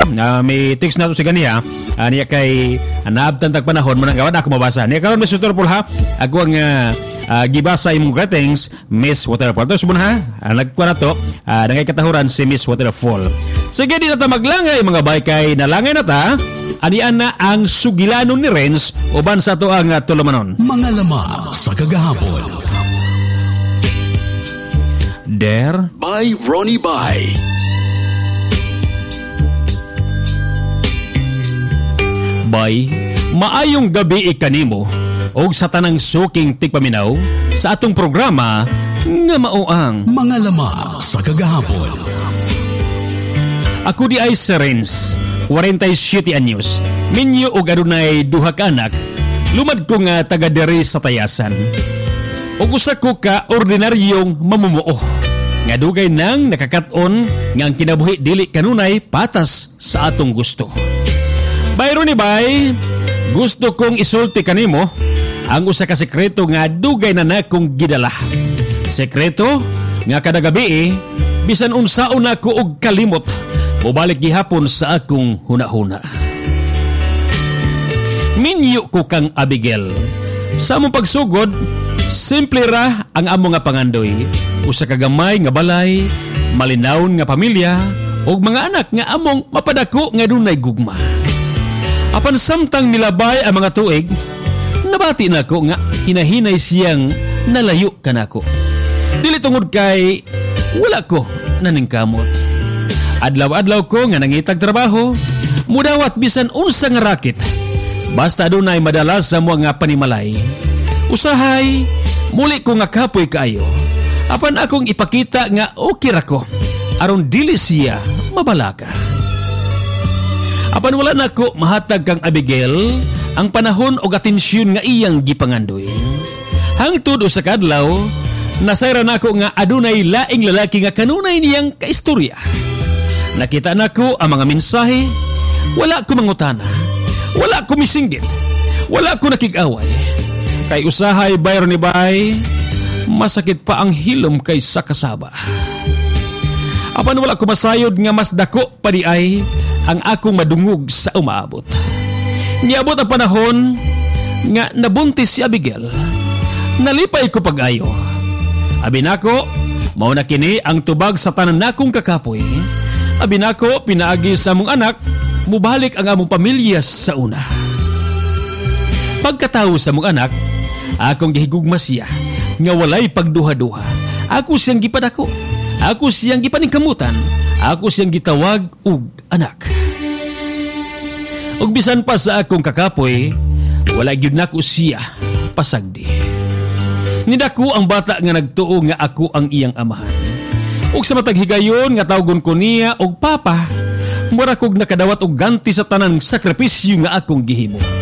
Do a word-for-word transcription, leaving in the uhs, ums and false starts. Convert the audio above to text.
Uh, may text na to si ganiya. Uh, niya kay uh, naabtan tag panahon mo nang gawad ako mabasa. Niya karon Miss Waterfall ha. Ako ang uh, uh, gibasa imong greetings Miss Waterfall. Tapos mo ha. Uh, nagkuha na to. Uh, nangay katahuran si Miss Waterfall. Sige di na ta maglangay mga bay kay nalangay na ta. Anian na ang sugilanon ni Renz uban sa to ang uh, tulumanon. Mga lamang sa kagahapon. Der by Ronnie Bay. Bay, maayong gabi ikanimo og sa tanang suking tigpaminaw sa atong programa nga mauang Mga lamang sa kagahapon. Ako di ay si Renz, forty-seven anyos, minyo og adunay duha ka anak, lumad ko nga taga diri sa Tayasan. Og usa ko ka ordinaryong mamumuo nga dugay nang nakakaton nga ang kinabuhi dili kanunay patas sa atong gusto. Bayro ni bay, gusto kong isulti kanimo ang usa ka sekreto nga dugay na nakong gidala. Sekreto nga kada gabi bisan unsaon ako og kalimot, mobalik gihapon sa akong hunahuna. Minyo ko kang Abigail. Sa among pagsugod, simple ra ang amo nga pangandoy. Usa ka gamay nga balay, malinawon nga pamilya, og mga anak nga among mapadako nga dunay gugma. Apan samtang nilabay ang mga tuig, nabati na ko nga hinahinay siyang nalayo ka na ko. Dili tungod kay wala ko naningkamot. Adlaw-adlaw ko nga nangitag trabaho, mudawat bisan unsa nga rakit. Basta dunay madalas sa mga panimalay. Usahay, muli ko nga kapoy kaayo. Apan akong ipakita nga okay ra ko, aron dili siya mabalaka. Apan wala na ko mahatag kang Abigail ang panahon o atensyon nga iyang gipangandoy. Hangtod usa ka adlaw, nasayra na ko nga adunay laing lalaki nga kanunay niyang kaistorya. Nakita na ko ang mga mensahe, wala ko mangutana, wala ko misinggit, wala ko nakig-away. Kay usahay bayro ni bay, masakit pa ang hilom kaysa kasaba. Apan wala ko masayod nga mas dako pa di ay ang akong madungog sa umaabot. Niabot ang panahon nga nabuntis si Abigail. Nalipay ko pag-ayo. Abi nako, mao na kini ang tubag sa tanan nakong kakapoy. Abi nako, pinaagi sa among anak, mubalik ang among pamilya sa una. Pagkatawo sa among anak, akong gihigugma siya nga walay pagduha-duha. Ako siyang gipadako. Ako siyang gipaningkamutan. Ako siyang gitawag og anak. Ug bisan pa sa akong kakapoy, wala gyud nako siya pasagdi. Nidako ang bata nga nagtuo nga ako ang iyang amahan. Ug sa matag higayon nga tawgon ko niya og papa, mura kog nakadawat og ganti sa tanang sakripisyo nga akong gihimo.